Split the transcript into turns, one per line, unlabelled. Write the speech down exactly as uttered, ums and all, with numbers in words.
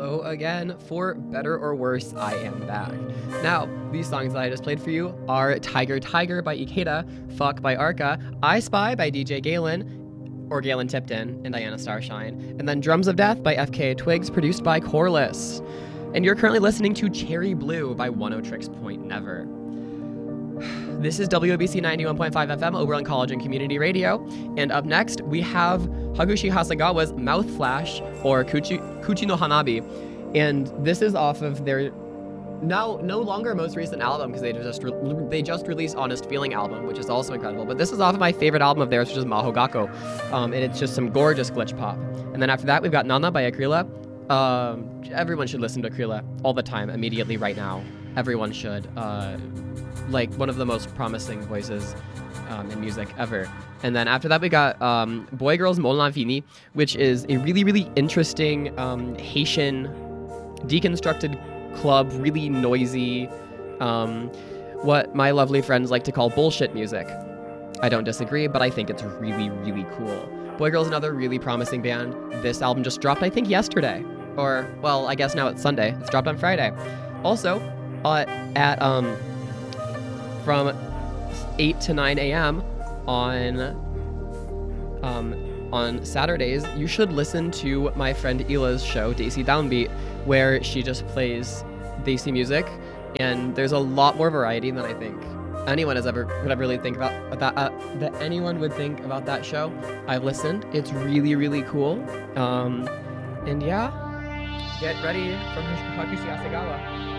hello again. For better or worse, I am back. Now, these songs that I just played for you are Tiger Tiger by Ikeda, Fuck by Arca, I Spy by D J Galen, or Galen Tipton, and Diana Starshine, and then Drums of Death by F K A Twigs, produced by Corliss. And you're currently listening to Cherry Blue by One O Tricks Point Never. This is W O B C ninety-one point five F M, Oberlin College and Community Radio. And up next, we have Hagushi Hasegawa's Mouth Flash, or Kuchi, Kuchi no Hanabi. And this is off of their now no longer most recent album, because they just re- they just released Honest Feeling album, which is also incredible. But this is off of my favorite album of theirs, which is Mahogako. Um, and it's just some gorgeous glitch pop. And then after that, we've got Nana by Akrila. Um, everyone should listen to Akrila all the time, immediately, right now. Everyone should. Uh, like one of the most promising voices um, in music ever. And then after that, we got um, Boy Girls Mon L'Infini, which is a really, really interesting um, Haitian deconstructed club, really noisy, um, what my lovely friends like to call bullshit music. I don't disagree, but I think it's really, really cool. Boy Girls, another really promising band. This album just dropped, I think, yesterday. Or, well, I guess now it's Sunday. It's dropped on Friday. Also, uh, at... um. from eight to nine a.m. on um, on Saturdays, you should listen to my friend Ila's show, Daisy Downbeat, where she just plays Daisy music, and there's a lot more variety than I think anyone has ever would ever really think about that uh, that anyone would think about that show. I've listened; it's really, really cool. Um, and yeah, get ready for Hakushi Hasegawa.